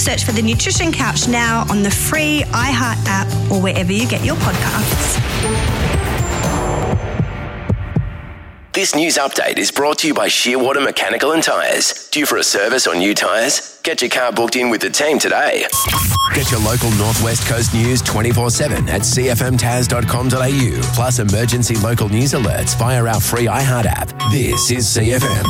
Search for The Nutrition Couch now on the free iHeart app or wherever you get your podcasts. This news update is brought to you by Shearwater Mechanical and Tyres. Due for a service or new tyres? Get your car booked in with the team today. Get your local Northwest Coast news 24/7 at cfmtaz.com.au. Plus emergency local news alerts via our free iHeart app. This is CFM.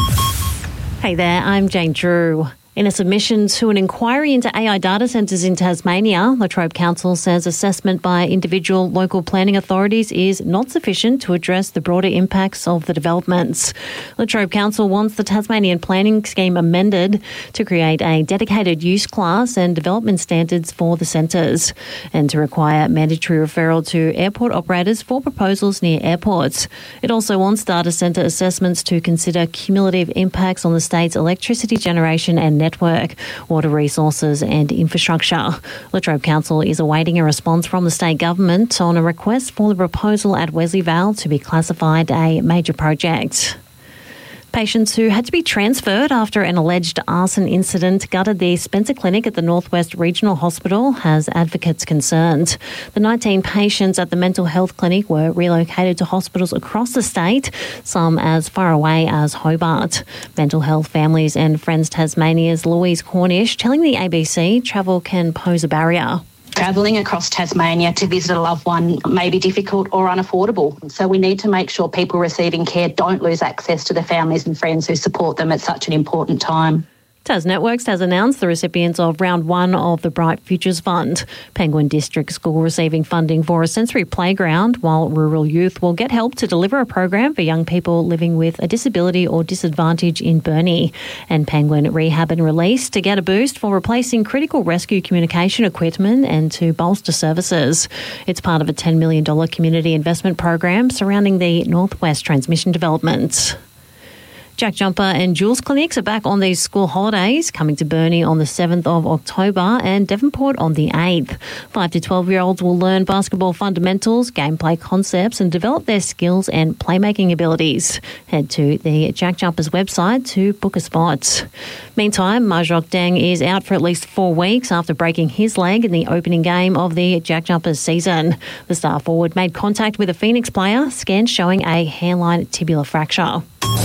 Hey there, I'm Jane Drew. In a submission to an inquiry into AI data centres in Tasmania, La Trobe Council says assessment by individual local planning authorities is not sufficient to address the broader impacts of the developments. La Trobe Council wants the Tasmanian planning scheme amended to create a dedicated use class and development standards for the centres and to require mandatory referral to airport operators for proposals near airports. It also wants data centre assessments to consider cumulative impacts on the state's electricity generation and network, water resources and infrastructure. La Trobe Council is awaiting a response from the state government on a request for the proposal at Wesley Vale to be classified a major project. Patients who had to be transferred after an alleged arson incident gutted the Spencer Clinic at the Northwest Regional Hospital has advocates concerned. The 19 patients at the mental health clinic were relocated to hospitals across the state, some as far away as Hobart. Mental Health Families and Friends Tasmania's Louise Cornish telling the ABC travel can pose a barrier. Travelling across Tasmania to visit a loved one may be difficult or unaffordable. So we need to make sure people receiving care don't lose access to the families and friends who support them at such an important time. TasNetworks has announced the recipients of Round 1 of the Bright Futures Fund. Penguin District School receiving funding for a sensory playground, while rural youth will get help to deliver a program for young people living with a disability or disadvantage in Burnie. And Penguin Rehab and Release to get a boost for replacing critical rescue communication equipment and to bolster services. It's part of a $10 million community investment program surrounding the Northwest Transmission development. Jack Jumper and Jules clinics are back on these school holidays, coming to Burnie on the 7th of October and Devonport on the 8th. 5 to 12-year-olds will learn basketball fundamentals, gameplay concepts and develop their skills and playmaking abilities. Head to the Jack Jumpers website to book a spot. Meantime, Majok Deng is out for at least 4 weeks after breaking his leg in the opening game of the Jack Jumpers season. The star forward made contact with a Phoenix player, scans showing a hairline tibular fracture.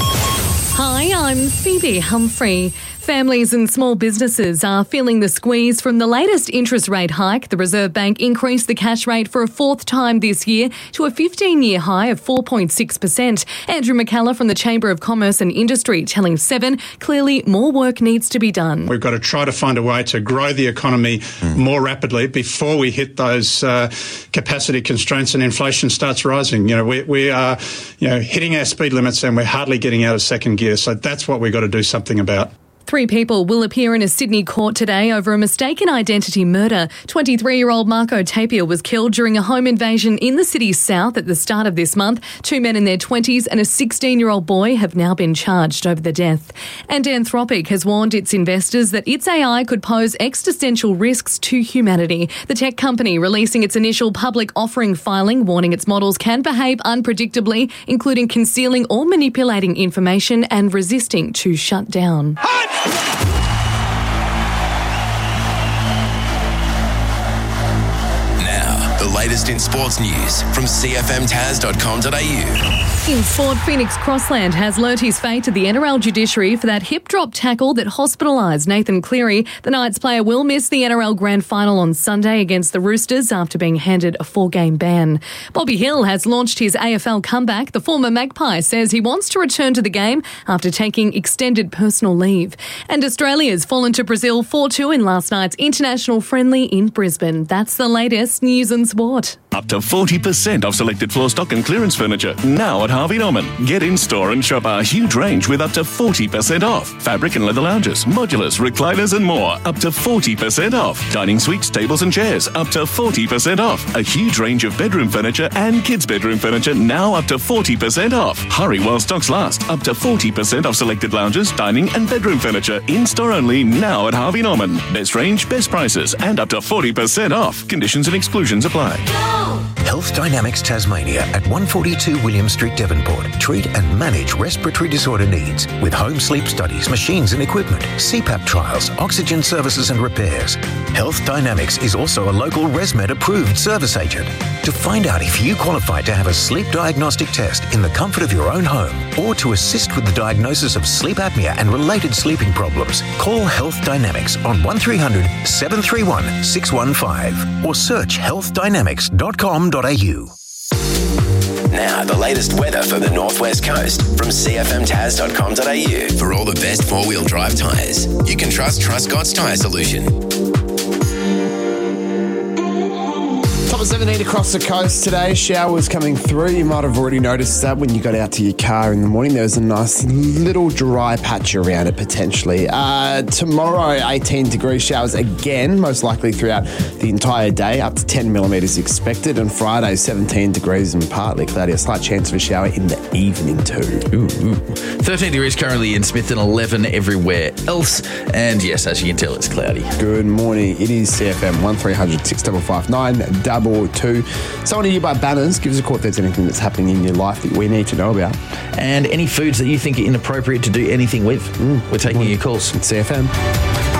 Hi, I'm Phoebe Humphrey. Families and small businesses are feeling the squeeze from the latest interest rate hike. The Reserve Bank increased the cash rate for a 4th time this year to a 15-year high of 4.6%. Andrew McKellar from the Chamber of Commerce and Industry telling Seven, clearly more work needs to be done. We've got to try to find a way to grow the economy more rapidly before we hit those capacity constraints and inflation starts rising. We are hitting our speed limits and we're hardly getting out of second gear. So that's what we've got to do something about. 3 people will appear in a Sydney court today over a mistaken identity murder. 23-year-old Marco Tapia was killed during a home invasion in the city's south at the start of this month. 2 men in their 20s and a 16-year-old boy have now been charged over the death. And Anthropic has warned its investors that its AI could pose existential risks to humanity. The tech company releasing its initial public offering filing, warning its models can behave unpredictably, including concealing or manipulating information and resisting to shut down. Now, the latest in sports news from cfmtaz.com.au. In sport, Phoenix Crossland has learnt his fate to the NRL judiciary for that hip drop tackle that hospitalised Nathan Cleary. The Knights player will miss the NRL Grand Final on Sunday against the Roosters after being handed a 4-game ban. Bobby Hill has launched his AFL comeback. The former Magpie says he wants to return to the game after taking extended personal leave. And Australia's fallen to Brazil 4-2 in last night's international friendly in Brisbane. That's the latest news and sport. Up to 40% off selected floor stock and clearance furniture now at Harvey Norman. Get in store and shop our huge range with up to 40% off. Fabric and leather lounges, modulars, recliners and more. Up to 40% off. Dining suites, tables and chairs. Up to 40% off. A huge range of bedroom furniture and kids' bedroom furniture now up to 40% off. Hurry while stocks last. Up to 40% off selected lounges, dining and bedroom furniture. In store only now at Harvey Norman. Best range, best prices and up to 40% off. Conditions and exclusions apply. Go! Health Dynamics Tasmania at 142 William Street, Devonport. Treat and manage respiratory disorder needs with home sleep studies, machines and equipment, CPAP trials, oxygen services and repairs. Health Dynamics is also a local ResMed approved service agent. To find out if you qualify to have a sleep diagnostic test in the comfort of your own home or to assist with the diagnosis of sleep apnea and related sleeping problems, call Health Dynamics on 1300 731 615 or search healthdynamics.com.au. Now, the latest weather for the Northwest Coast from cfmtaz.com.au. For all the best four-wheel drive tyres, you can trust Truscott's Tyre Solution. Top of 17 across the coast today. Showers coming through. You might have already noticed that when you got out to your car in the morning. There was a nice little dry patch around it potentially. Tomorrow, 18 degree showers again, most likely throughout the entire day. Up to 10 millimetres expected. And Friday, 17 degrees and partly cloudy. A slight chance of a shower in the evening too. Ooh. 13 degrees currently in Smith and 11 everywhere else. And yes, as you can tell, it's cloudy. Good morning. It is CFM 1300 6559 2. Someone to you by Banners. Give us a call if there's anything that's happening in your life that we need to know about. And any foods that you think are inappropriate to do anything with. We're taking your calls. It's CFM.